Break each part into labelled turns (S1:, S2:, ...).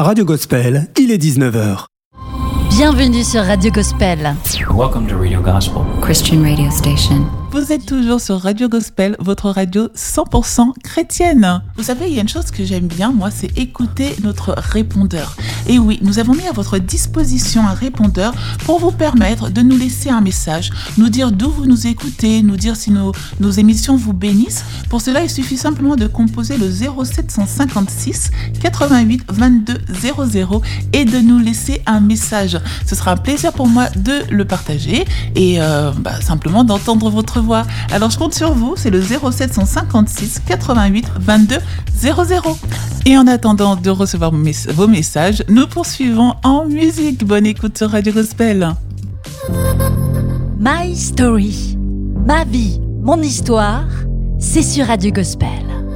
S1: Radio Gospel, il est 19h.
S2: Bienvenue sur Radio Gospel.
S3: Welcome to Radio Gospel,
S4: Christian radio station.
S5: Vous êtes toujours sur Radio Gospel, votre radio 100% chrétienne. Vous savez, il y a une chose que j'aime bien, moi, c'est écouter notre répondeur. Et oui, nous avons mis à votre disposition un répondeur pour vous permettre de nous laisser un message, nous dire d'où vous nous écoutez, nous dire si nos émissions vous bénissent. Pour cela, il suffit simplement de composer le 0756 88 22 00 et de nous laisser un message. Ce sera un plaisir pour moi de le partager et simplement d'entendre votre voix. Alors je compte sur vous, c'est le 0756 88 22 00. Et en attendant de recevoir vos messages, nous poursuivons en musique. Bonne écoute sur Radio Gospel.
S2: My Story, ma vie, mon histoire, c'est sur Radio Gospel.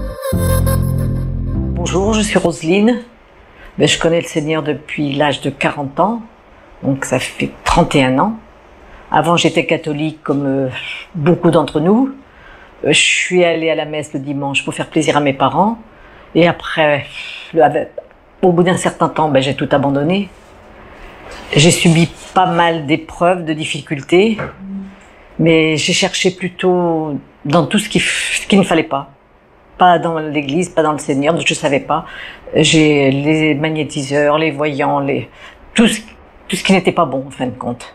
S6: Bonjour, je suis Roselyne. Je connais le Seigneur depuis l'âge de 40 ans, donc ça fait 31 ans. Avant, j'étais catholique comme beaucoup d'entre nous. Je suis allée à la messe le dimanche pour faire plaisir à mes parents. Et après, au bout d'un certain temps, j'ai tout abandonné. J'ai subi pas mal d'épreuves, de difficultés. Mais j'ai cherché plutôt dans tout ce qu'il ne fallait pas. Pas dans l'église, pas dans le Seigneur, donc je ne savais pas. J'ai les magnétiseurs, les voyants, tout ce qui n'était pas bon, en fin de compte.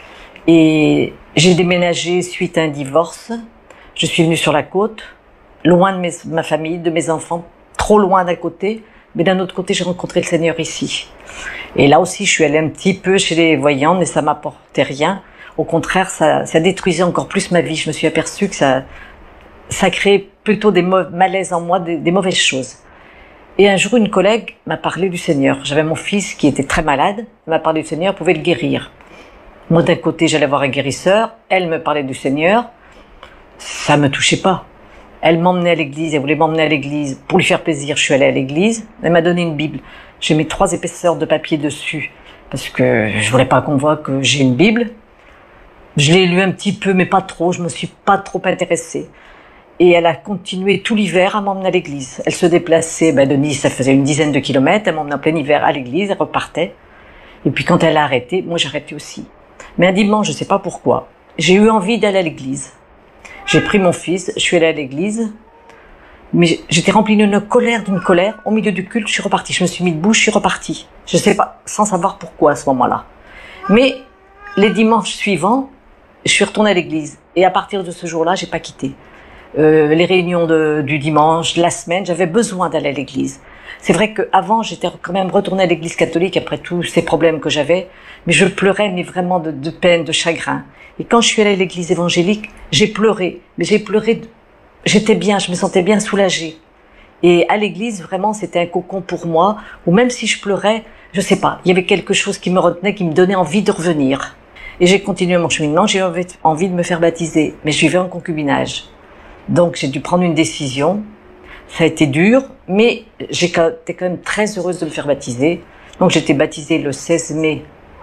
S6: Et j'ai déménagé suite à un divorce. Je suis venue sur la côte, loin de ma famille, de mes enfants, trop loin d'un côté, mais d'un autre côté, j'ai rencontré le Seigneur ici. Et là aussi, je suis allée un petit peu chez les voyants, mais ça m'apportait rien. Au contraire, ça détruisait encore plus ma vie. Je me suis aperçue que ça créait plutôt des malaises en moi, des mauvaises choses. Et un jour, une collègue m'a parlé du Seigneur. J'avais mon fils qui était très malade, elle m'a parlé du Seigneur, pouvait le guérir. Moi, d'un côté, j'allais voir un guérisseur, elle me parlait du Seigneur, ça me touchait pas. Elle m'emmenait à l'église, elle voulait m'emmener à l'église. Pour lui faire plaisir, je suis allée à l'église, elle m'a donné une Bible. J'ai mis 3 épaisseurs de papier dessus, parce que je voulais pas qu'on voit que j'ai une Bible. Je l'ai lu un petit peu, mais pas trop, je me suis pas trop intéressée. Et elle a continué tout l'hiver à m'emmener à l'église. Elle se déplaçait de Nice, ça faisait une dizaine de kilomètres, elle m'emmenait en plein hiver à l'église, elle repartait. Et puis quand elle a arrêté, moi j'ai arrêté aussi. Mais un dimanche, je ne sais pas pourquoi, j'ai eu envie d'aller à l'église. J'ai pris mon fils, je suis allée à l'église, mais j'étais remplie d'une colère. Au milieu du culte, je suis repartie. Je me suis mis debout, je suis repartie. Je ne sais pas, sans savoir pourquoi à ce moment-là. Mais les dimanches suivants, je suis retournée à l'église. Et à partir de ce jour-là, j'ai pas quitté. Les réunions du dimanche, de la semaine, j'avais besoin d'aller à l'église. C'est vrai qu'avant, j'étais quand même retournée à l'église catholique après tous ces problèmes que j'avais, mais je pleurais, mais vraiment de peine, de chagrin. Et quand je suis allée à l'église évangélique, j'ai pleuré. Mais j'ai pleuré, j'étais bien, je me sentais bien soulagée. Et à l'église, vraiment, c'était un cocon pour moi, où même si je pleurais, je sais pas, il y avait quelque chose qui me retenait, qui me donnait envie de revenir. Et j'ai continué mon cheminement, j'ai envie de me faire baptiser, mais je vivais en concubinage. Donc j'ai dû prendre une décision. Ça a été dur, mais j'étais quand même très heureuse de me faire baptiser. Donc j'ai été baptisée le 16 mai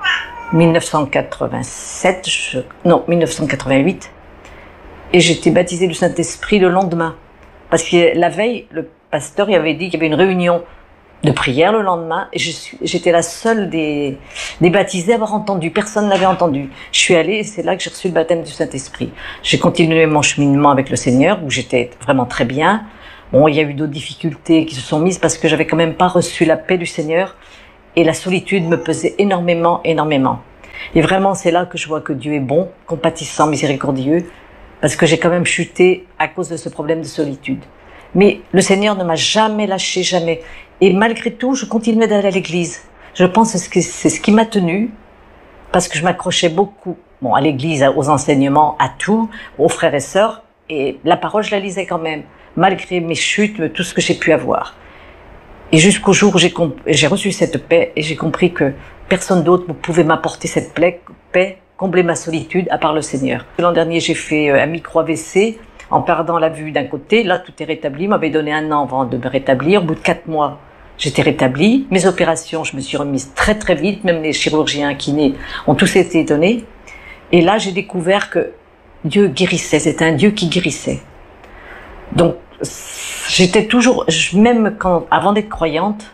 S6: 1988. Et j'ai été baptisée du Saint-Esprit le lendemain. Parce que la veille, le pasteur il avait dit qu'il y avait une réunion de prière le lendemain. Et j'étais la seule des baptisés à avoir entendu. Personne n'avait entendu. Je suis allée et c'est là que j'ai reçu le baptême du Saint-Esprit. J'ai continué mon cheminement avec le Seigneur, où j'étais vraiment très bien. Bon, il y a eu d'autres difficultés qui se sont mises parce que j'avais quand même pas reçu la paix du Seigneur et la solitude me pesait énormément. Et vraiment, c'est là que je vois que Dieu est bon, compatissant, miséricordieux, parce que j'ai quand même chuté à cause de ce problème de solitude. Mais le Seigneur ne m'a jamais lâché, jamais. Et malgré tout, je continuais d'aller à l'église. Je pense que c'est ce qui m'a tenue, parce que je m'accrochais beaucoup, à l'église, aux enseignements, à tout, aux frères et sœurs, et la parole, je la lisais quand même. Malgré mes chutes, tout ce que j'ai pu avoir. Et jusqu'au jour où j'ai reçu cette paix et j'ai compris que personne d'autre ne pouvait m'apporter cette paix, combler ma solitude, à part le Seigneur. L'an dernier, j'ai fait un micro-AVC en perdant la vue d'un côté. Là, tout est rétabli. Il m'avait donné 1 an avant de me rétablir. Au bout de 4 mois, j'étais rétablie. Mes opérations, je me suis remise très très vite. Même les chirurgiens, kinés, ont tous été étonnés. Et là, j'ai découvert que Dieu guérissait. C'était un Dieu qui guérissait. Donc, j'étais toujours, même avant d'être croyante,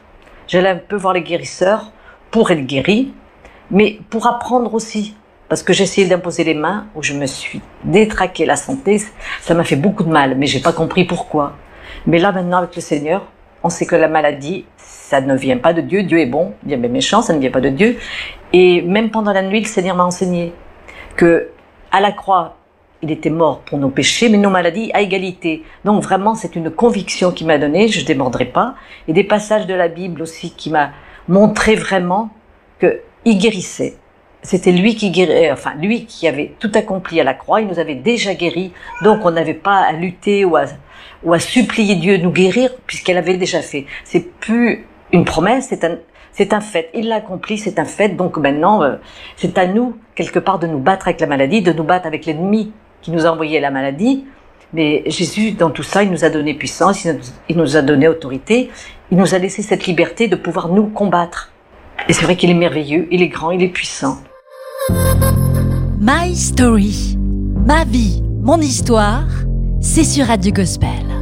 S6: J'allais un peu voir les guérisseurs pour être guérie, mais pour apprendre aussi. Parce que j'ai essayé d'imposer les mains, où je me suis détraqué la santé. Ça m'a fait beaucoup de mal, mais j'ai pas compris pourquoi. Mais là, maintenant, avec le Seigneur, on sait que la maladie, ça ne vient pas de Dieu. Dieu est bon, bien méchant, ça ne vient pas de Dieu. Et même pendant la nuit, le Seigneur m'a enseigné que à la croix, il était mort pour nos péchés, mais nos maladies à égalité. Donc vraiment, c'est une conviction qu'il m'a donnée, je ne démordrai pas. Et des passages de la Bible aussi qui m'a montré vraiment qu'il guérissait. C'était lui qui guérit, enfin lui qui avait tout accompli à la croix, il nous avait déjà guéris, donc on n'avait pas à lutter ou à supplier Dieu de nous guérir, puisqu'elle avait déjà fait. C'est plus une promesse, c'est un fait. Il l'a accompli, c'est un fait, donc maintenant, c'est à nous, quelque part, de nous battre avec la maladie, de nous battre avec l'ennemi qui nous a envoyé la maladie. Mais Jésus, dans tout ça, il nous a donné puissance, il nous a donné autorité, il nous a laissé cette liberté de pouvoir nous combattre. Et c'est vrai qu'il est merveilleux, il est grand, il est puissant.
S2: My Story, ma vie, mon histoire, c'est sur Radio Gospel.